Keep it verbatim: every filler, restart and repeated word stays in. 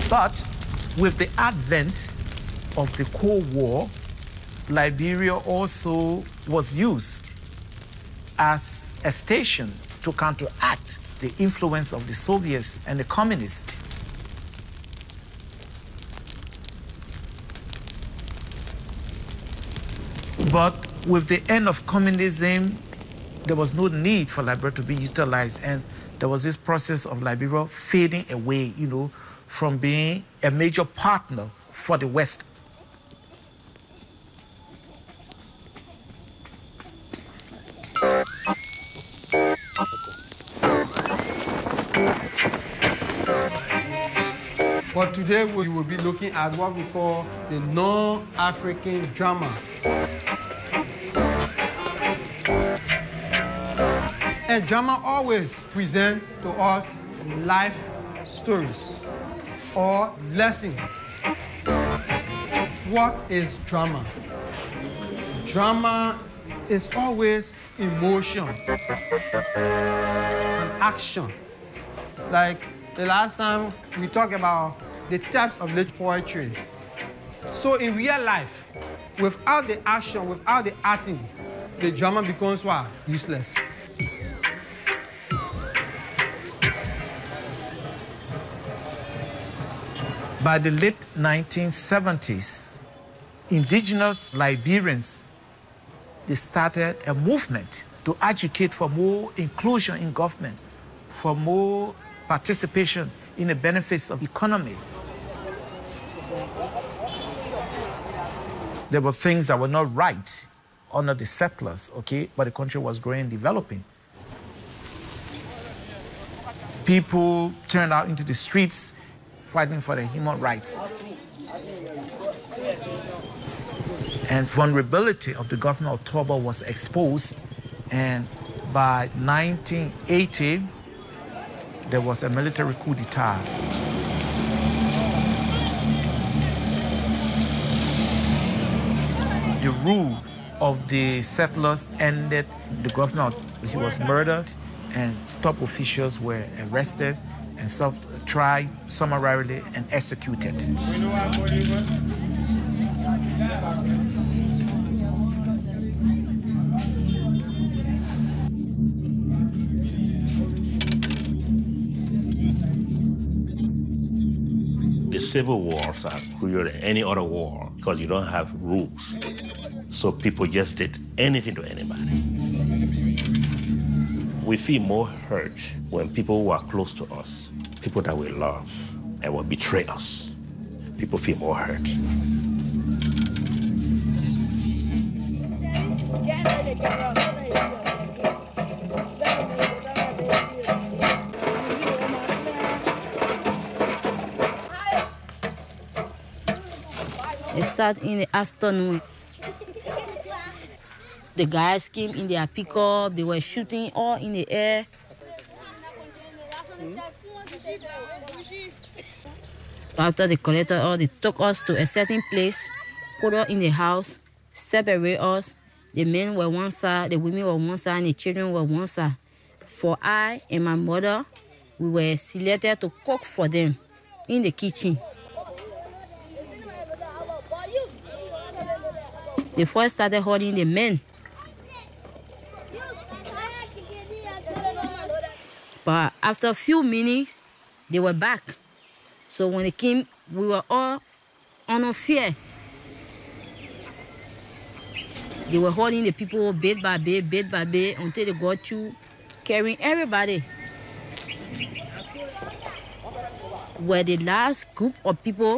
But with the advent of the Cold War, Liberia also was used as a station to counteract the influence of the Soviets and the communists. But with the end of communism, there was no need for Liberia to be utilized, and there was this process of Liberia fading away, you know, from being a major partner for the West. But today we will be looking at what we call the non-African drama. And drama always presents to us life stories or lessons. What is drama? Drama is always emotion and action. Like the last time we talked about the types of lit poetry. So in real life, without the action, without the acting, the drama becomes what? Useless. By the late nineteen seventies, indigenous Liberians, they started a movement to advocate for more inclusion in government, for more participation in the benefits of the economy. There were things that were not right under the settlers, okay, but the country was growing and developing. People turned out into the streets fighting for their human rights. And vulnerability of the government of Toba was exposed, and by nineteen eighty, there was a military coup d'etat. The rule of the settlers ended. The governor, he was murdered, and top officials were arrested and some tried summarily and executed. The civil wars are crueler than any other war because you don't have rules. So people just did anything to anybody. We feel more hurt when people who are close to us, people that we love, and will betray us. People feel more hurt. It starts in the afternoon. The guys came in their pickup, they were shooting all in the air. After they collected all, they took us to a certain place, put us in the house, separate us. The men were one side, the women were one side, and the children were one side. For I and my mother, we were selected to cook for them in the kitchen. They first started holding the men. But after a few minutes, they were back. So when they came, we were all under fear. They were holding the people bit by bit, bit by bit, until they got through carrying everybody. Were the last group of people